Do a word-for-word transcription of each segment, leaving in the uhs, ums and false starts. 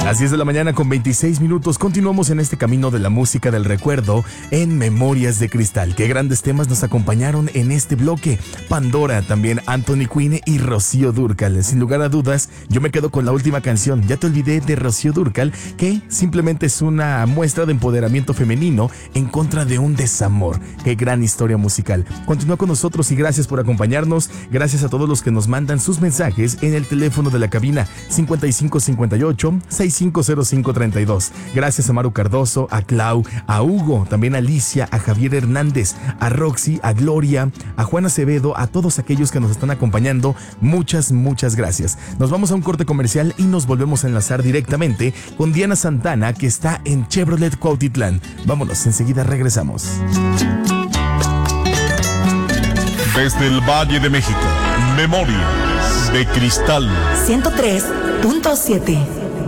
Las diez de la mañana con veintiséis minutos. Continuamos en este camino de la música del recuerdo en Memorias de Cristal. Qué grandes temas nos acompañaron en este bloque. Pandora, también Anthony Quinn y Rocío Dúrcal. Sin lugar a dudas, yo me quedo con la última canción. Ya te olvidé de Rocío Dúrcal, que simplemente es una muestra de empoderamiento femenino en contra de un desamor. Qué gran historia musical. Continúa con nosotros y gracias por acompañarnos. Gracias a todos los que nos mandan sus mensajes en el teléfono de la cabina cincuenta y cinco cincuenta y ocho, sesenta y cinco cero cinco treinta y dos. Gracias a Maru Cardoso, a Clau, a Hugo, también a Alicia, a Javier Hernández, a Roxy, a Gloria, a Juan Acevedo, a todos aquellos que nos están acompañando. Muchas, muchas gracias. Nos vamos a un corte comercial y nos volvemos a enlazar directamente con Diana Santana, que está en Chevrolet Cuautitlán. Vámonos, enseguida regresamos. Desde el Valle de México, Memorias de Cristal ciento tres punto siete.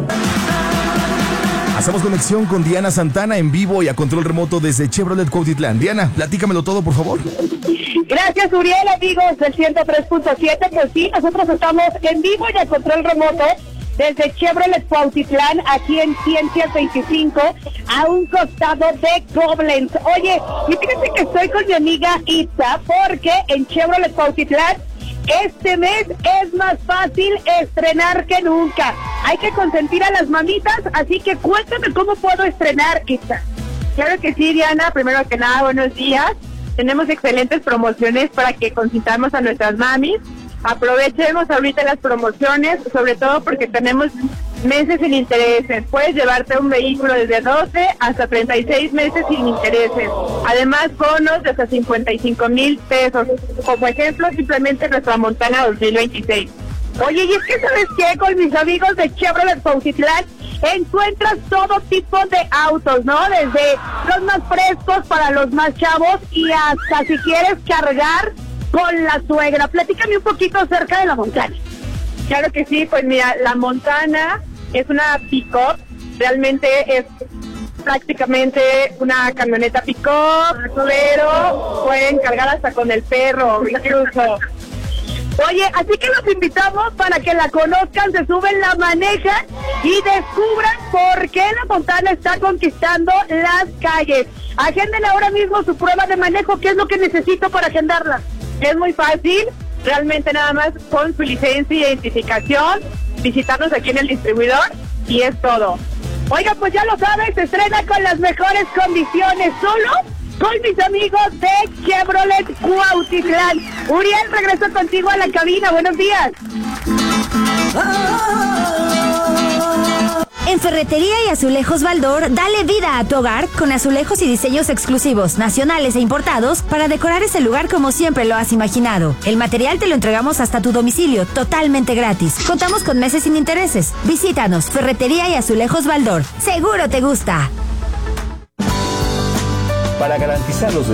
Hacemos conexión con Diana Santana en vivo y a control remoto desde Chevrolet Cuautitlán. Diana, platícamelo todo, por favor. Gracias, Uriel, amigos del ciento tres punto siete. Pues sí, nosotros estamos en vivo y a control remoto desde Chevrolet Cuautitlán, aquí en Ciencias veinticinco, a un costado de Koblenz. Oye, y fíjense que estoy con mi amiga Itza, porque en Chevrolet Cuautitlán este mes es más fácil estrenar que nunca. Hay que consentir a las mamitas, así que cuéntame cómo puedo estrenar, Itza. Claro que sí, Diana. Primero que nada, buenos días. Tenemos excelentes promociones para que consintamos a nuestras mamis. Aprovechemos ahorita las promociones, sobre todo porque tenemos meses sin intereses. Puedes llevarte un vehículo desde doce hasta treinta y seis meses sin intereses. Además, bonos de hasta cincuenta y cinco mil pesos. Como ejemplo, simplemente nuestra Montana dos mil veintiséis. Oye, y es que ¿sabes qué? Con mis amigos de Chevrolet Cuautitlán encuentras todo tipo de autos, ¿no? Desde los más frescos para los más chavos y hasta si quieres cargar con la suegra. Platícame un poquito acerca de la Montana. Claro que sí, pues mira, la Montana es una pick-up, realmente es prácticamente una camioneta pick-up, pero pueden cargar hasta con el perro, incluso. Oye, así que los invitamos para que la conozcan, se suben, la manejan y descubran por qué la Montana está conquistando las calles. Agenden ahora mismo su prueba de manejo. ¿Qué es lo que necesito para agendarla? Es muy fácil, realmente nada más con su licencia y identificación, visitarnos aquí en el distribuidor y es todo. Oiga, pues ya lo sabes, se estrena con las mejores condiciones, solo con mis amigos de Chevrolet Cuautitlán. Uriel, regreso contigo a la cabina, buenos días. En Ferretería y Azulejos Baldor, dale vida a tu hogar con azulejos y diseños exclusivos, nacionales e importados para decorar ese lugar como siempre lo has imaginado. El material te lo entregamos hasta tu domicilio, totalmente gratis. Contamos con meses sin intereses. Visítanos, Ferretería y Azulejos Baldor. Seguro te gusta. Para garantizar los